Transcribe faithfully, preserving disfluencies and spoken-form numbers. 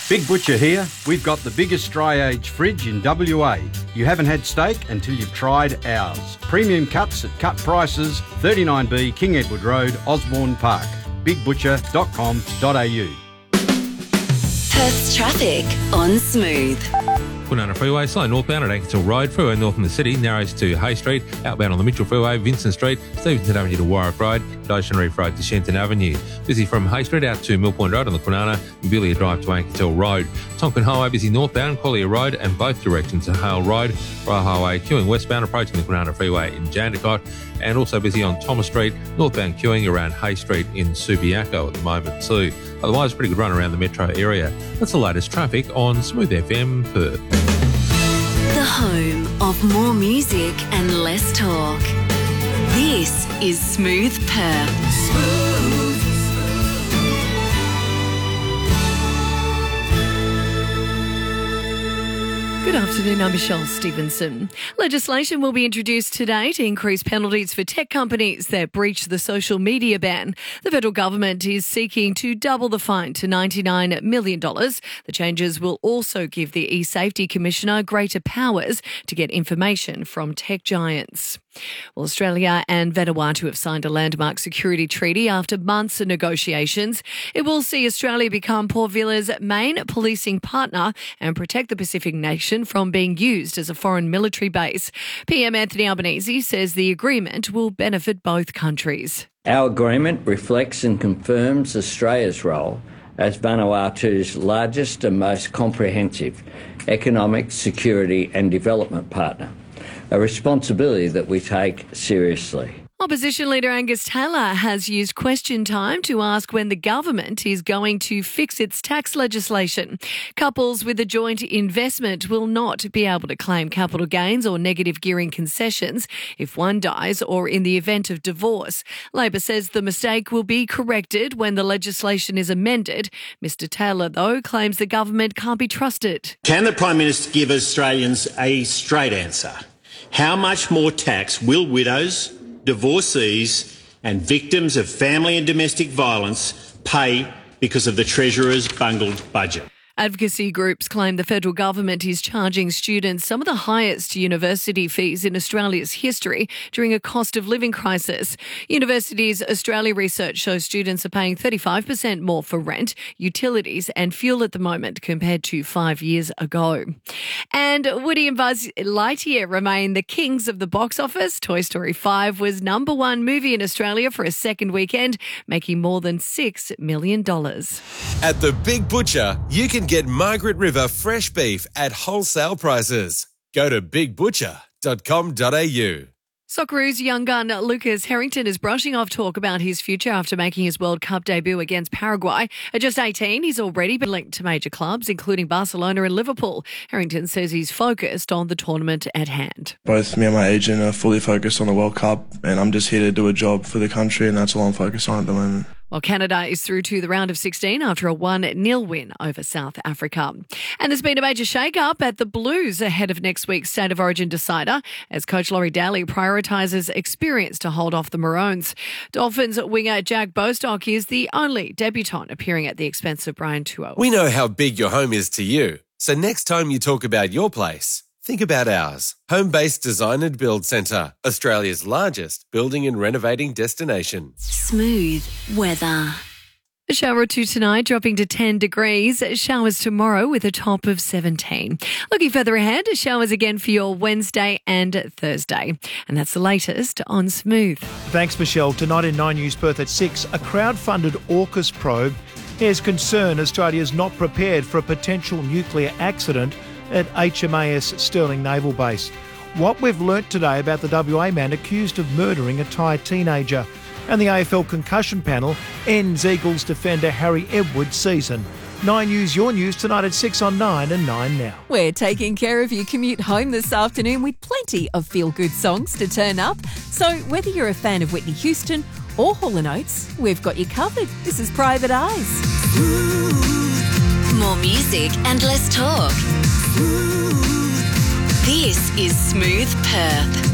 Big Butcher here. We've got the biggest dry-aged fridge in W A. You haven't had steak until you've tried ours. Premium cuts at cut prices, thirty-nine B King Edward Road, Osborne Park. big butcher dot com dot a u. Perth's traffic on Smooth. Kwinana Freeway, slow northbound at Ankersall Road, freeway north in the city, narrows to Hay Street, outbound on the Mitchell Freeway, Vincent Street, Stevenson Avenue to Warwick Road, Ocean Reef Road to Shenton Avenue. Busy from Hay Street out to Mill Point Road on the Kwinana, and Billia Drive to Ankersall Road. Tonkin Highway busy northbound, Collier Road and both directions to Hale Road. Royal Highway queuing westbound approaching the Kwinana Freeway in Jandakot, and also busy on Thomas Street, northbound queuing around Hay Street in Subiaco at the moment too. Otherwise, pretty good run around the metro area. That's the latest traffic on Smooth F M Perth. The home of more music and less talk. This is Smooth Perth. Smooth. Good afternoon, I'm Michelle Stevenson. Legislation will be introduced today to increase penalties for tech companies that breach the social media ban. The federal government is seeking to double the fine to ninety-nine million dollars. The changes will also give the eSafety Commissioner greater powers to get information from tech giants. Well, Australia and Vanuatu have signed a landmark security treaty after months of negotiations. It will see Australia become Port Villa's main policing partner and protect the Pacific nation from being used as a foreign military base. P M Anthony Albanese says the agreement will benefit both countries. Our agreement reflects and confirms Australia's role as Vanuatu's largest and most comprehensive economic, security and development partner, a responsibility that we take seriously. Opposition leader Angus Taylor has used question time to ask when the government is going to fix its tax legislation. Couples with a joint investment will not be able to claim capital gains or negative gearing concessions if one dies or in the event of divorce. Labor says the mistake will be corrected when the legislation is amended. Mister Taylor, though, claims the government can't be trusted. Can the Prime Minister give Australians a straight answer? How much more tax will widows, divorcees and victims of family and domestic violence pay because of the Treasurer's bungled budget? Advocacy groups claim the federal government is charging students some of the highest university fees in Australia's history during a cost of living crisis. Universities Australia research shows students are paying thirty-five percent more for rent, utilities and fuel at the moment compared to five years ago. And Woody and Buzz Lightyear remain the kings of the box office. Toy Story five was number one movie in Australia for a second weekend, making more than six million dollars. At the Big Butcher, you can get Margaret River fresh beef at wholesale prices. Go to big butcher dot com dot a u. Socceroos young gun Lucas Harrington is brushing off talk about his future after making his World Cup debut against Paraguay. At just eighteen, he's already been linked to major clubs, including Barcelona and Liverpool. Harrington says he's focused on the tournament at hand. Both me and my agent are fully focused on the World Cup, and I'm just here to do a job for the country, and that's all I'm focused on at the moment. Well, Canada is through to the round of sixteen after a one nil win over South Africa. And there's been a major shake-up at the Blues ahead of next week's State of Origin decider as coach Laurie Daly prioritises experience to hold off the Maroons. Dolphins winger Jack Bostock is the only debutant appearing at the expense of Brian Tuo. We know how big your home is to you, so next time you talk about your place, think about ours. Home-based Design and Build Centre, Australia's largest building and renovating destination. Smooth weather. A shower or two tonight, dropping to ten degrees. Showers tomorrow with a top of seventeen. Looking further ahead, showers again for your Wednesday and Thursday. And that's the latest on Smooth. Thanks, Michelle. Tonight in Nine News Perth at six, a crowd-funded AUKUS probe has concern Australia is not prepared for a potential nuclear accident at H M A S Stirling Naval Base. What we've learnt today about the W A man accused of murdering a Thai teenager. And the A F L concussion panel ends Eagles defender Harry Edwards' season. Nine News, your news tonight at six on Nine and Nine Now. We're taking care of your commute home this afternoon with plenty of feel-good songs to turn up. So whether you're a fan of Whitney Houston or Hall and Oates, we've got you covered. This is Private Eyes. More music and less talk. This is Smooth Perth.